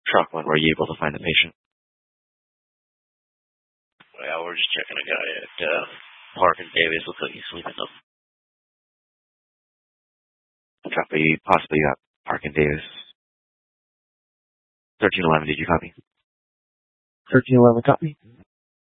truck when were you able to find the patient? Well, we're just checking a guy at Park and Davis. Looks like he's sleeping up. Copy. Possibly you got Park and Davis. 1311, did you copy? 1311, copy.